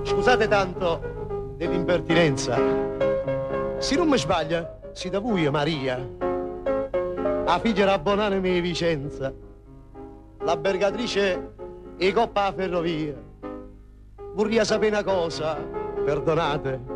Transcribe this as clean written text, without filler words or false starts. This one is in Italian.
Scusate tanto dell'impertinenza. Se non mi sbaglia, si da voi, Maria, la figlia rabbonane mia Vicenza, la bergatrice e coppa a ferrovia. Vorrei sapere una cosa, perdonate.